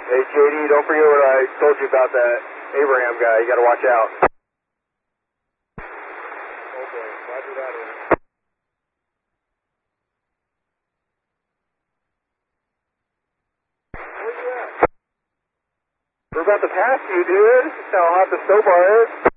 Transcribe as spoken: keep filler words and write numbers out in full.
Hey, J D, don't forget what I told you about that Abraham guy. You got to watch out. Okay, roger that. In. Where you at? We're about to pass you, dude. That's how hot the snow bar is.